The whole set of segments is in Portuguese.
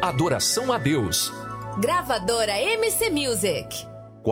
adoração a Deus. Gravadora MC Music.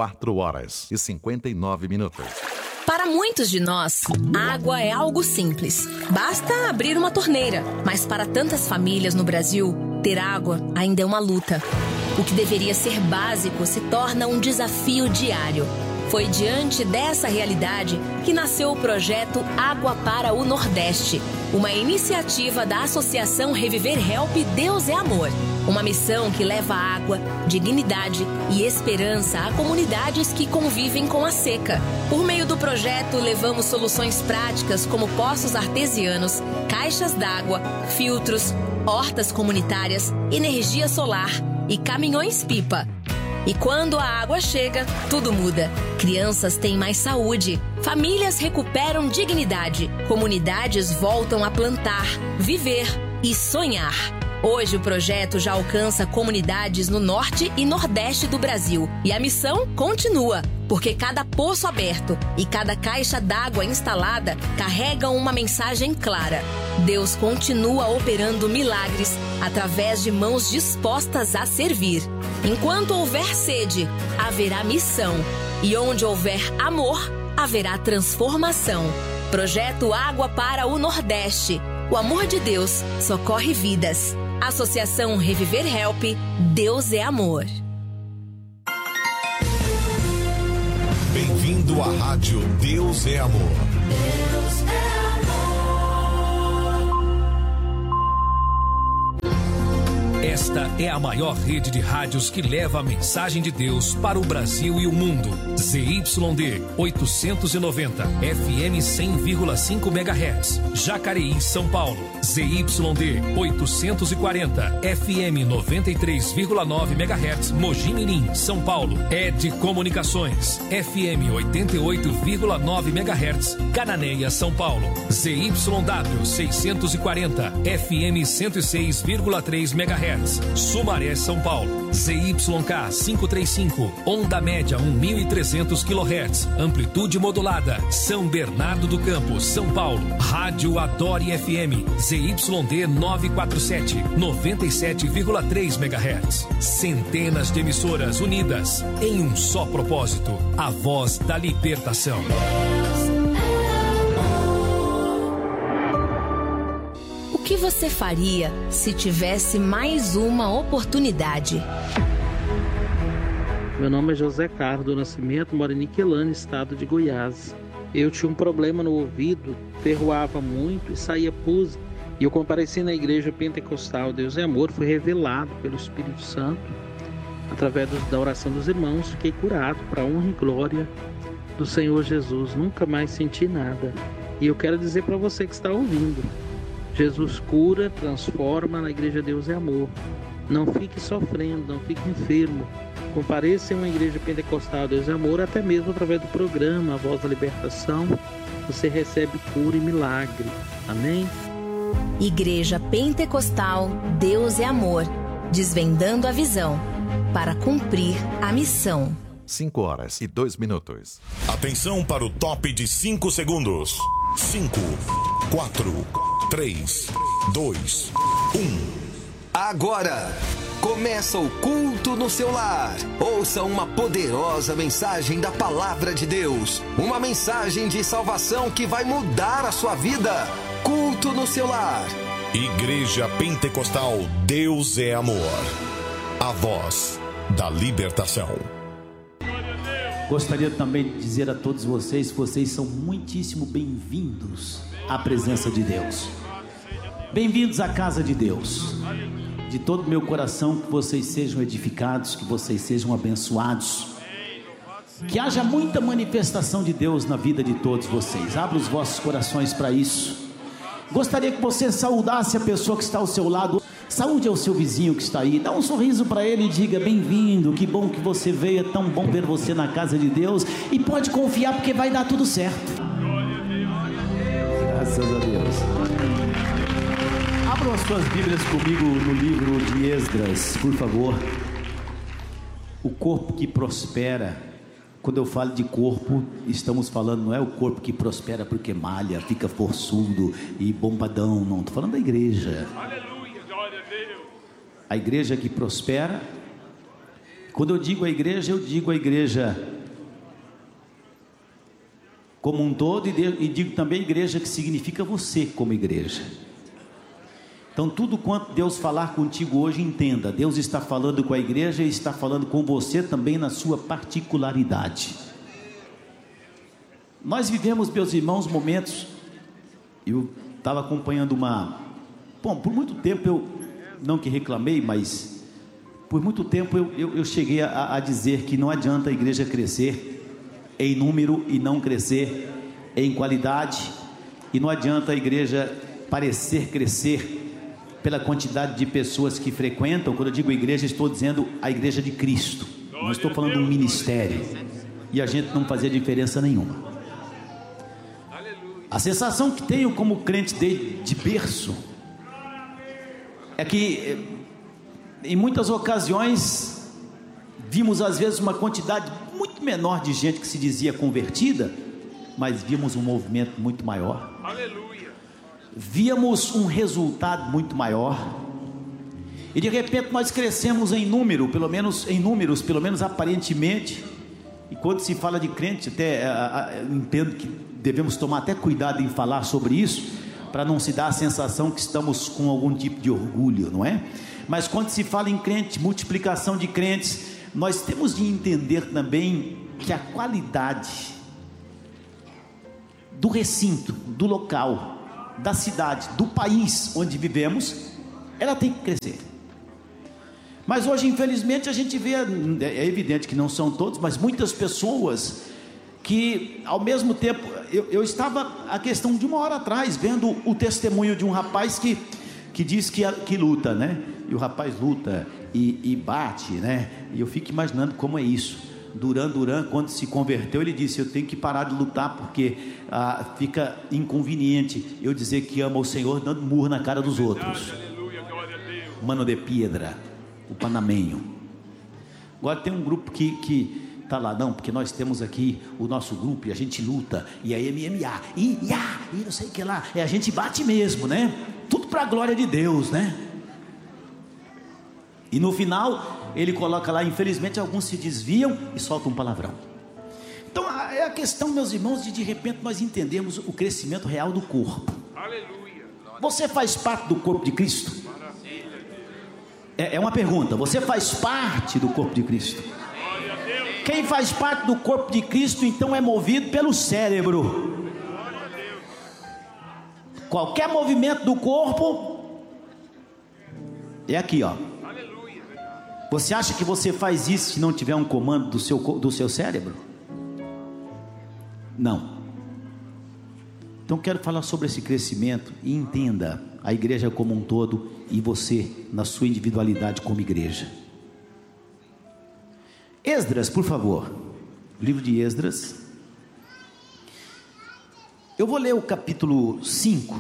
4h59. Para muitos de nós, água é algo simples. Basta abrir uma torneira. Mas para tantas famílias no Brasil, ter água ainda é uma luta. O que deveria ser básico se torna um desafio diário. Foi diante dessa realidade que nasceu o projeto Água para o Nordeste, uma iniciativa da Associação Reviver Help Deus é Amor. Uma missão que leva água, dignidade e esperança a comunidades que convivem com a seca. Por meio do projeto, levamos soluções práticas como poços artesianos, caixas d'água, filtros, hortas comunitárias, energia solar e caminhões-pipa. E quando a água chega, tudo muda. Crianças têm mais saúde, famílias recuperam dignidade, comunidades voltam a plantar, viver e sonhar. Hoje o projeto já alcança comunidades no norte e nordeste do Brasil. E a missão continua, porque cada poço aberto e cada caixa d'água instalada carregam uma mensagem clara. Deus continua operando milagres através de mãos dispostas a servir. Enquanto houver sede, haverá missão. E onde houver amor, haverá transformação. Projeto Água para o Nordeste. O amor de Deus socorre vidas. Associação Reviver Help, Deus é Amor. Bem-vindo à rádio Deus é Amor. Deus é Esta é a maior rede de rádios que leva a mensagem de Deus para o Brasil e o mundo. ZYD 890, FM 100,5 MHz, Jacareí, São Paulo. ZYD 840, FM 93,9 MHz, Mogi Mirim, São Paulo. ED Comunicações, FM 88,9 MHz, Cananéia, São Paulo. ZYW 640, FM 106,3 MHz, Sumaré, São Paulo. ZYK 535, onda média 1.300 kHz, amplitude modulada, São Bernardo do Campo, São Paulo. Rádio Adore FM, ZYD 947, 97,3 MHz. Centenas de emissoras unidas em um só propósito, a voz da libertação. O que você faria se tivesse mais uma oportunidade? Meu nome é José Carlos do Nascimento, moro em Niquelândia, estado de Goiás. Eu tinha um problema no ouvido, ferroava muito e saía pus. E eu compareci na igreja pentecostal Deus é Amor, fui revelado pelo Espírito Santo, através da oração dos irmãos, fiquei curado para a honra e glória do Senhor Jesus. Nunca mais senti nada. E eu quero dizer para você que está ouvindo, Jesus cura, transforma, na igreja Deus é Amor. Não fique sofrendo, não fique enfermo. Compareça em uma igreja pentecostal Deus é Amor, até mesmo através do programa A Voz da Libertação, você recebe cura e milagre. Amém? Igreja Pentecostal Deus é Amor, desvendando a visão para cumprir a missão. 5h02. Atenção para o top de 5 segundos. 5, 4, 3, 2, 1. Agora começa o culto no seu lar. Ouça uma poderosa mensagem da Palavra de Deus. Uma mensagem de salvação que vai mudar a sua vida. Culto no seu lar. Igreja Pentecostal Deus é Amor. A voz da libertação. Gostaria também de dizer a todos vocês que vocês são muitíssimo bem-vindos à presença de Deus. Bem-vindos à casa de Deus. De todo o meu coração, que vocês sejam edificados, que vocês sejam abençoados. Que haja muita manifestação de Deus na vida de todos vocês. Abra os vossos corações para isso. Gostaria que você saudasse a pessoa que está ao seu lado. Saúde ao seu vizinho que está aí. Dá um sorriso para ele e diga: bem-vindo, que bom que você veio. É tão bom ver você na casa de Deus. E pode confiar, porque vai dar tudo certo. Graças a Deus. Abram as suas Bíblias comigo no livro de Esdras, por favor. O corpo que prospera. Quando eu falo de corpo, estamos falando, não é o corpo que prospera porque malha, fica forçudo e bombadão, não. Estou falando da igreja. Aleluia, glória a Deus. a igreja que prospera. Quando eu digo a igreja como um todo, e digo também igreja que significa você como igreja. Então tudo quanto Deus falar contigo hoje, entenda, Deus está falando com a igreja e está falando com você também na sua particularidade. Nós vivemos, meus irmãos, momentos, eu estava acompanhando por muito tempo eu, não que reclamei, mas por muito tempo eu cheguei a dizer que não adianta a igreja crescer em número e não crescer em qualidade, e não adianta a igreja parecer crescer pela quantidade de pessoas que frequentam. Quando eu digo igreja, estou dizendo a igreja de Cristo, não estou falando de um ministério, e a gente não fazia diferença nenhuma. A sensação que tenho como crente de berço é que em muitas ocasiões vimos às vezes uma quantidade muito menor de gente que se dizia convertida, mas vimos um movimento muito maior. Aleluia. Víamos um resultado muito maior, e de repente nós crescemos em números, pelo menos aparentemente. E quando se fala de crente, até entendo que devemos tomar até cuidado em falar sobre isso, para não se dar a sensação que estamos com algum tipo de orgulho, não é? Mas quando se fala em crente, multiplicação de crentes, nós temos de entender também que a qualidade do recinto, do local, da cidade, do país onde vivemos, ela tem que crescer. Mas hoje, infelizmente, a gente vê, é evidente que não são todos, mas muitas pessoas que, ao mesmo tempo, eu estava, a questão de uma hora atrás, vendo o testemunho de um rapaz que diz que luta, né? E o rapaz luta e bate, né? E eu fico imaginando como é isso. Duran, quando se converteu, ele disse: eu tenho que parar de lutar, porque fica inconveniente eu dizer que amo o Senhor dando murro na cara dos outros. Mano de Piedra, o panamenho. Agora tem um grupo que está lá, não, porque nós temos aqui o nosso grupo e a gente luta, e a MMA, e não sei o que lá, a gente bate mesmo, né? Tudo para a glória de Deus, né? E no final ele coloca lá, infelizmente alguns se desviam e soltam um palavrão. Então é a questão, meus irmãos, de repente nós entendemos o crescimento real do corpo. Aleluia. Você faz parte do corpo de Cristo? É uma pergunta. Você faz parte do corpo de Cristo? Quem faz parte do corpo de Cristo então é movido pelo cérebro. Qualquer movimento do corpo é aqui, ó. Você acha que você faz isso se não tiver um comando do seu cérebro? Não. Então quero falar sobre esse crescimento, e entenda a igreja como um todo e você na sua individualidade como igreja. Esdras, por favor. Livro de Esdras. Eu vou ler o capítulo 5.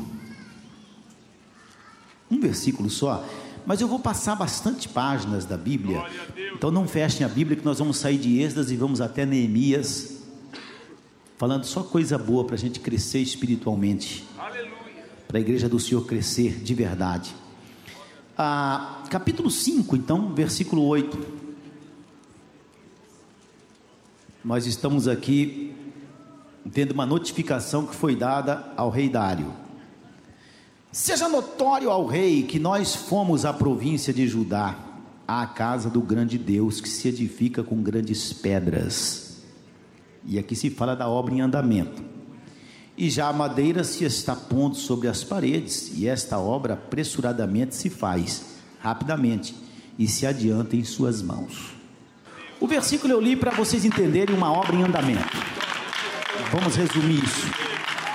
Um versículo só. Mas eu vou passar bastante páginas da Bíblia. Então não fechem a Bíblia, que nós vamos sair de Esdras e vamos até Neemias, falando só coisa boa para a gente crescer espiritualmente, para a igreja do Senhor crescer de verdade. Capítulo 5 então, versículo 8. Nós estamos aqui tendo uma notificação que foi dada ao rei Dário. Seja notório ao rei que nós fomos à província de Judá, à casa do grande Deus, que se edifica com grandes pedras. E aqui se fala da obra em andamento. E já a madeira se está pondo sobre as paredes, e esta obra apressuradamente se faz, rapidamente, e se adianta em suas mãos. O versículo eu li para vocês entenderem uma obra em andamento. Vamos resumir isso.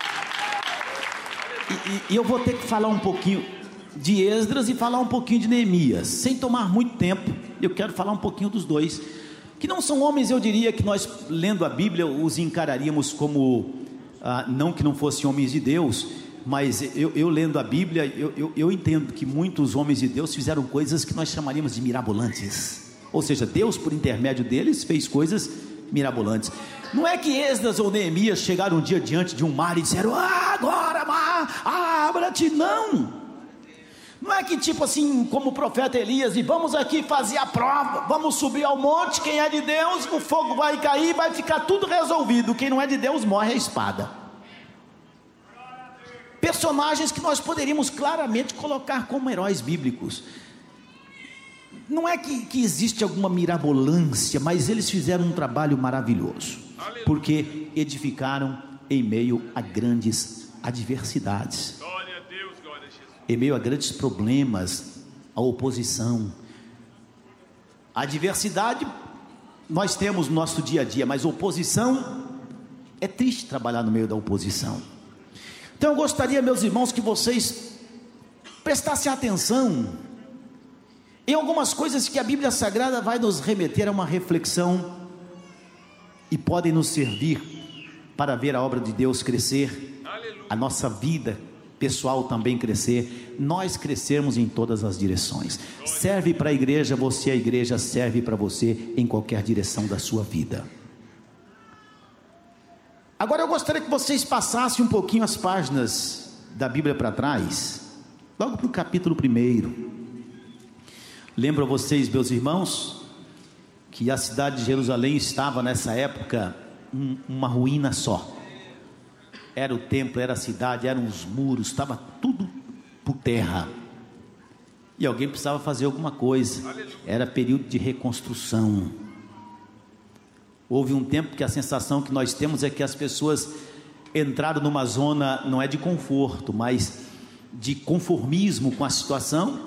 E eu vou ter que falar um pouquinho de Esdras e falar um pouquinho de Neemias, sem tomar muito tempo. Eu quero falar um pouquinho dos dois, que não são homens, eu diria que nós, lendo a Bíblia, os encararíamos como, não que não fossem homens de Deus, mas eu lendo a Bíblia, eu entendo que muitos homens de Deus fizeram coisas que nós chamaríamos de mirabolantes. Ou seja, Deus, por intermédio deles, fez coisas mirabolantes. Não é que Esdras ou Neemias chegaram um dia diante de um mar e disseram: agora mar, abra-te. Não Não é que tipo assim, como o profeta Elias, e vamos aqui fazer a prova, vamos subir ao monte, quem é de Deus, o fogo vai cair, vai ficar tudo resolvido, quem não é de Deus morre a espada. Personagens que nós poderíamos claramente colocar como heróis bíblicos. Não é que existe alguma mirabolância, mas eles fizeram um trabalho maravilhoso, porque edificaram em meio a grandes adversidades, em meio a grandes problemas, a oposição. A adversidade nós temos no nosso dia a dia, mas oposição, é triste trabalhar no meio da oposição. Então eu gostaria, meus irmãos, que vocês prestassem atenção em algumas coisas que a Bíblia Sagrada vai nos remeter a uma reflexão e podem nos servir para ver a obra de Deus crescer, a nossa vida pessoal também crescer, nós crescermos em todas as direções. Serve para a igreja, você, a igreja serve para você em qualquer direção da sua vida. Agora eu gostaria que vocês passassem um pouquinho as páginas da Bíblia para trás, logo para o capítulo 1. Lembro a vocês, meus irmãos, que a cidade de Jerusalém estava nessa época uma ruína só. Era o templo, era a cidade, eram os muros, estava tudo por terra. E alguém precisava fazer alguma coisa. Era período de reconstrução. Houve um tempo que a sensação que nós temos é que as pessoas entraram numa zona, não é de conforto, mas de conformismo com a situação,